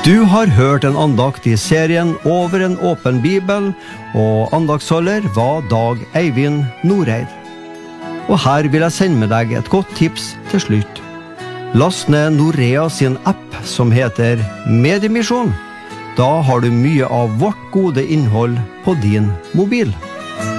Du har hørt en andakt i serien Over en åpen bibel, og andaktsholder var Dag Eivind Noreid. Og her vil jeg sende med deg et godt tips til slutt. Last ned Norea sin app som heter Mediemisjon. Da har du mye av vårt gode innhold på din mobil.